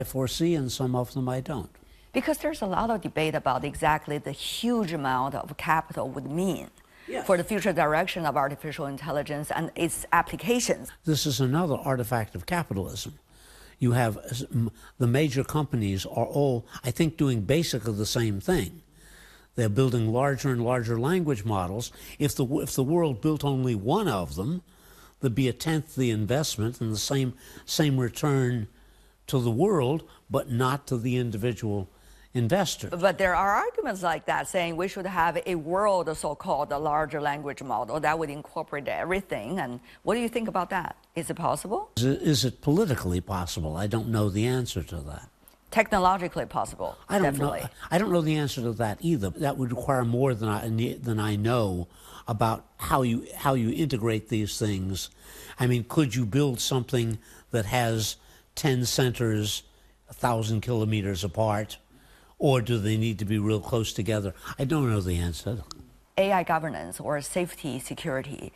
I foresee, and some of them I don't. Because there's a lot of debate about exactly the huge amount of capital would mean Yes. for the future direction of artificial intelligence and its applications. This is another artifact of capitalism. You have the major companies are all, I think, doing basically the same thing. They're building larger and larger language models. If the world built only one of them, there'd be a tenth the investment and the same return to the world, but not to the individual investor. But there are arguments like that saying we should have a world so-called a larger language model that would incorporate everything. And what do you think about that? Is it possible? Is it politically possible? I don't know the answer to that. Technologically possible, I don't definitely. know. I don't know the answer to that either. That would require more than I know about how you integrate these things. I mean, could you build something that has 10 centers 1,000 kilometers apart, or do they need to be real close together? I don't know the answer. AI governance or safety security,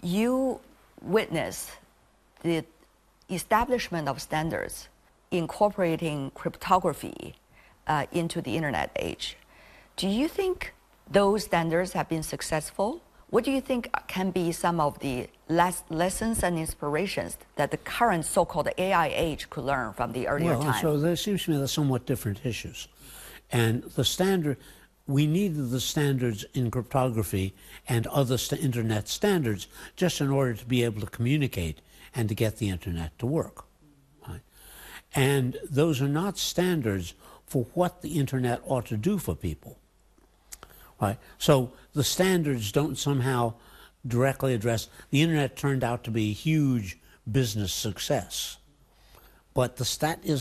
you witness the establishment of standards incorporating cryptography into the internet age. Do you think those standards have been successful? What do you think can be some of the lessons and inspirations that the current so-called AI age could learn from the earlier time? So there seems to me they're somewhat different issues. And the standard, we needed the standards in cryptography and other internet standards just in order to be able to communicate and to get the internet to work. Right? And those are not standards for what the internet ought to do for people. Right? So the standards don't somehow directly address. The internet turned out to be a huge business success. But the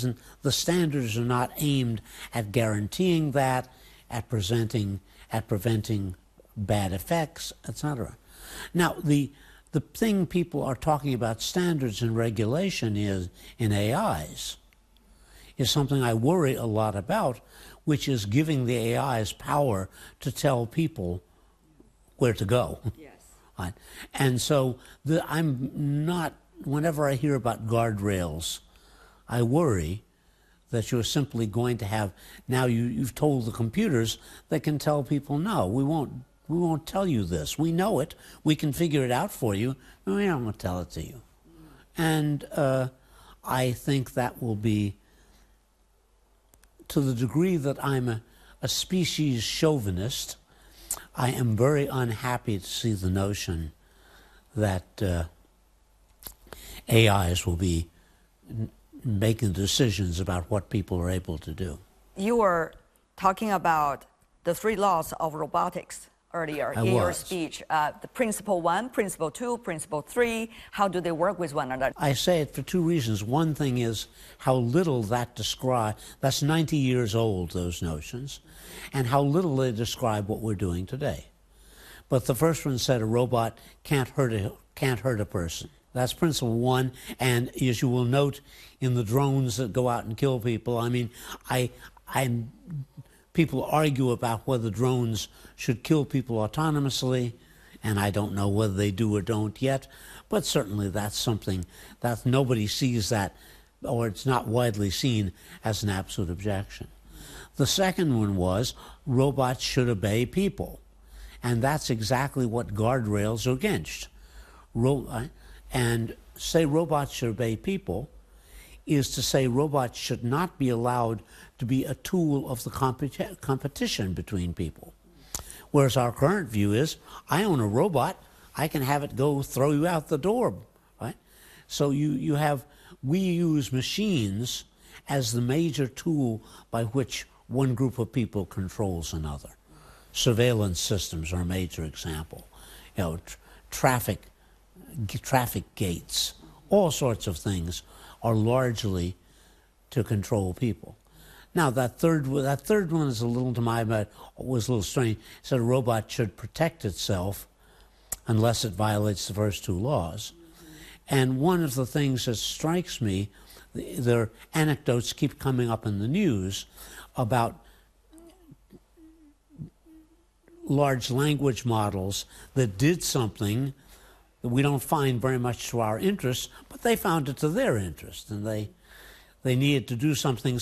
standards are not aimed at guaranteeing that, at preventing bad effects, etc. Now, the thing people are talking about standards and regulation is in AIs is something I worry a lot about, which is giving the AIs power to tell people where to go. Yes. Right? And so I'm not, whenever I hear about guardrails, I worry that you're simply going to have, now you've told the computers that can tell people, no, we won't tell you this. We know it. We can figure it out for you. But we don't want to tell it to you. And I think that will be, to the degree that I'm a species chauvinist, I am very unhappy to see the notion that AIs will be making decisions about what people are able to do. You were talking about the 3 laws of robotics earlier in your speech. The principle 1, principle 2, principle 3, how do they work with one another? I say it for 2 reasons. One thing is how little that that's 90 years old, those notions, and how little they describe what we're doing today. But the first one said a robot can't hurt a person. That's principle 1, and as you will note in the drones that go out and kill people, I mean, people argue about whether drones should kill people autonomously, and I don't know whether they do or don't yet, but certainly that's something that nobody sees that, or it's not widely seen as an absolute objection. The second one was robots should obey people, and that's exactly what guardrails are against. And say robots should obey people is to say robots should not be allowed to be a tool of the competition between people. Whereas our current view is, I own a robot, I can have it go throw you out the door, right? So we use machines as the major tool by which one group of people controls another. Surveillance systems are a major example. You know, traffic gates, all sorts of things are largely to control people. Now that third one is a little, to my mind, was a little strange. It said a robot should protect itself unless it violates the first 2 laws. And one of the things that strikes me, their anecdotes keep coming up in the news about large language models that did something that we don't find very much to our interest, but they found it to their interest, and They needed to do something